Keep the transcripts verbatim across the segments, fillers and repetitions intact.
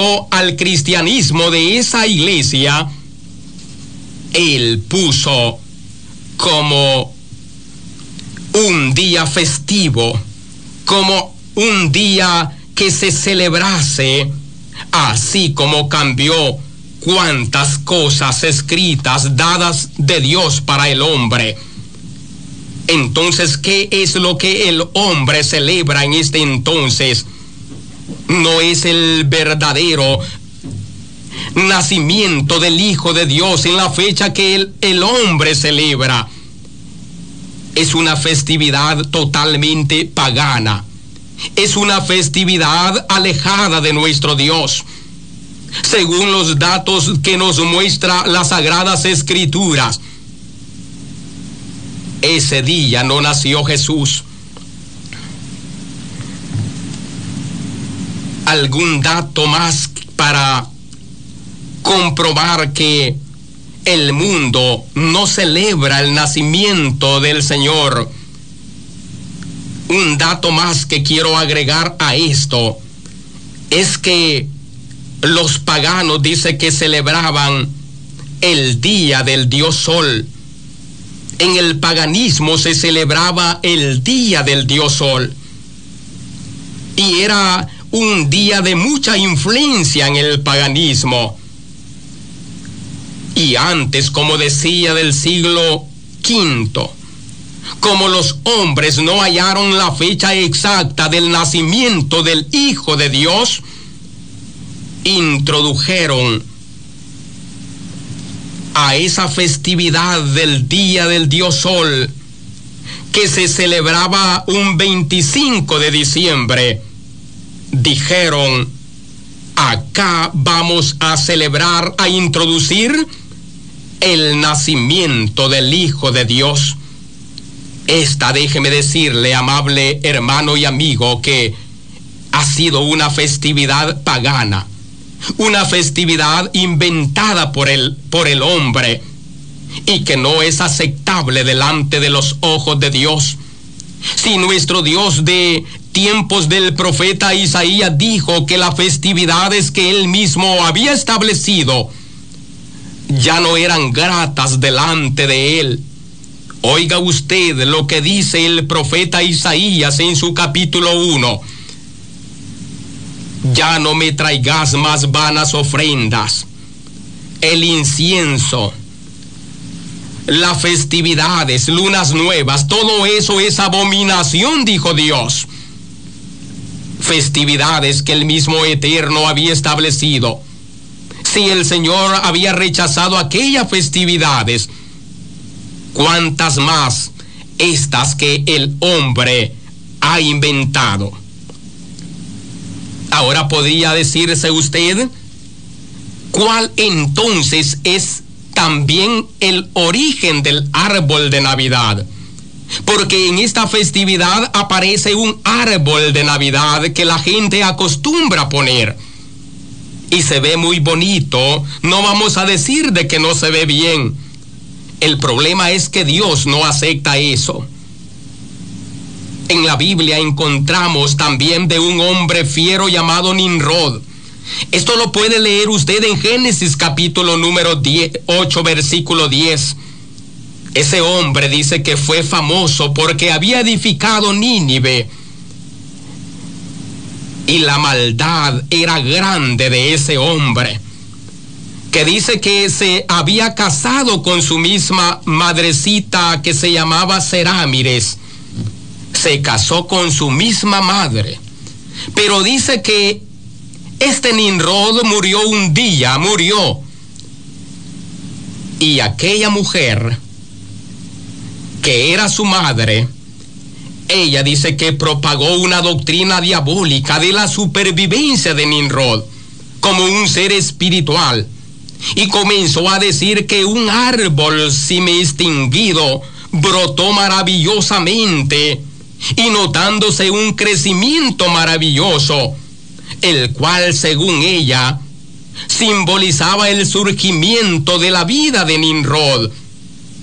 respecto al cristianismo de esa iglesia, él puso como un día festivo, como un día que se celebrase, así como cambió cuantas cosas escritas, dadas de Dios para el hombre. Entonces, ¿qué es lo que el hombre celebra en este entonces? No es el verdadero nacimiento del Hijo de Dios en la fecha que el, el hombre celebra. Es una festividad totalmente pagana. Es una festividad alejada de nuestro Dios. Según los datos que nos muestra las Sagradas Escrituras, ese día no nació Jesús. ¿Algún dato más para comprobar que el mundo no celebra el nacimiento del Señor? Un dato más que quiero agregar a esto es que los paganos dice que celebraban el día del dios Sol. En el paganismo se celebraba el día del dios Sol y era un día de mucha influencia en el paganismo. Y antes, como decía, del siglo quinto, como los hombres no hallaron la fecha exacta del nacimiento del Hijo de Dios, introdujeron a esa festividad del día del dios Sol, que se celebraba un veinticinco de diciembre, dijeron: acá vamos a celebrar, a introducir el nacimiento del Hijo de Dios. Esta, déjeme decirle, amable hermano y amigo, que ha sido una festividad pagana, una festividad inventada por el, por el hombre, y que no es aceptable delante de los ojos de Dios. Si nuestro Dios de tiempos del profeta Isaías dijo que las festividades que él mismo había establecido ya no eran gratas delante de él, oiga usted lo que dice el profeta Isaías en su capítulo uno: ya no me traigas más vanas ofrendas, el incienso, las festividades, lunas nuevas, todo eso es abominación, dijo Dios. Festividades que el mismo Eterno había establecido. Si el Señor había rechazado aquellas festividades, ¿cuántas más estas que el hombre ha inventado? Ahora podría decirse usted, ¿cuál entonces es también el origen del árbol de Navidad? Porque en esta festividad aparece un árbol de Navidad que la gente acostumbra a poner y se ve muy bonito. No vamos a decir de que no se ve bien. El problema es que Dios no acepta eso. En la Biblia encontramos también de un hombre fiero llamado Nimrod. Esto lo puede leer usted en Génesis capítulo número ocho, versículo diez. Ese hombre dice que fue famoso porque había edificado Nínive. Y la maldad era grande de ese hombre, que dice que se había casado con su misma madrecita que se llamaba Serámires. Se casó con su misma madre. Pero dice que este Nimrod murió un día, murió. Y aquella mujer, que era su madre, ella dice que propagó una doctrina diabólica de la supervivencia de Nimrod como un ser espiritual, y comenzó a decir que un árbol semi-extinguido brotó maravillosamente y notándose un crecimiento maravilloso, el cual, según ella, simbolizaba el surgimiento de la vida de Nimrod.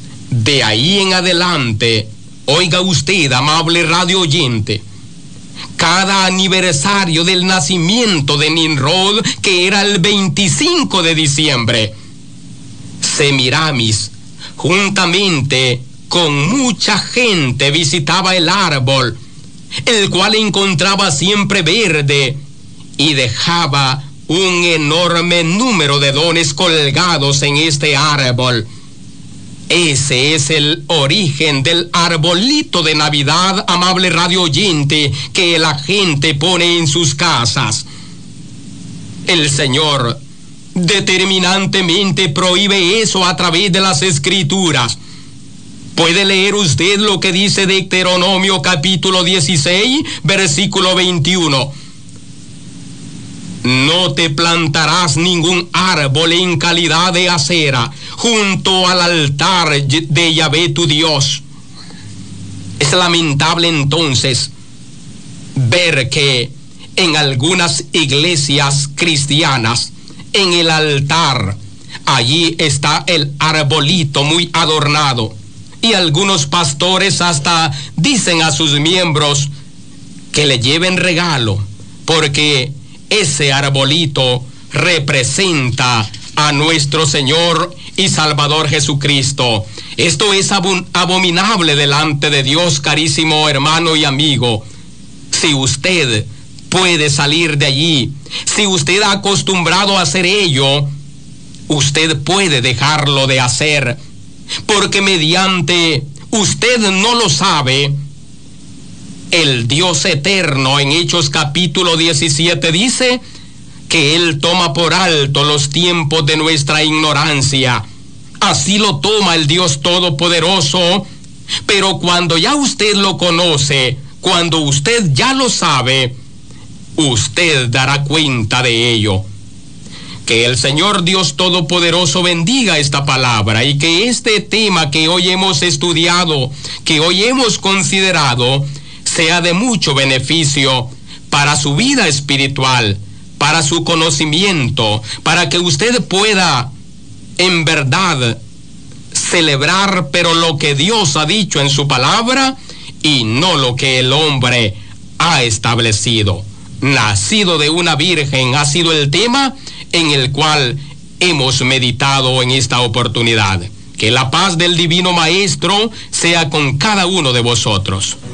De ahí en adelante, oiga usted, amable radio oyente, cada aniversario del nacimiento de Nimrod, que era el veinticinco de diciembre, Semiramis, juntamente con mucha gente, visitaba el árbol, el cual encontraba siempre verde, y dejaba un enorme número de dones colgados en este árbol. Ese es el origen del arbolito de Navidad, amable radio oyente, que la gente pone en sus casas. El Señor determinantemente prohíbe eso a través de las Escrituras. Puede leer usted lo que dice Deuteronomio capítulo dieciséis, versículo veintiuno. No te plantarás ningún árbol en calidad de acera junto al altar de Yahvé tu Dios. Es lamentable entonces ver que en algunas iglesias cristianas, en el altar, allí está el arbolito muy adornado, y algunos pastores hasta dicen a sus miembros que le lleven regalo, porque ese arbolito representa a nuestro Señor y Salvador Jesucristo. Esto es abom- abominable delante de Dios, carísimo hermano y amigo. Si usted puede salir de allí, si usted ha acostumbrado a hacer ello, usted puede dejarlo de hacer, porque mediante usted no lo sabe, el Dios eterno en Hechos capítulo diecisiete dice que Él toma por alto los tiempos de nuestra ignorancia. Así lo toma el Dios Todopoderoso, pero cuando ya usted lo conoce, cuando usted ya lo sabe, usted dará cuenta de ello. Que el Señor Dios Todopoderoso bendiga esta palabra, y que este tema que hoy hemos estudiado, que hoy hemos considerado, sea de mucho beneficio para su vida espiritual, para su conocimiento, para que usted pueda en verdad celebrar pero lo que Dios ha dicho en su palabra y no lo que el hombre ha establecido. Nacido de una virgen ha sido el tema en el cual hemos meditado en esta oportunidad. Que la paz del Divino Maestro sea con cada uno de vosotros.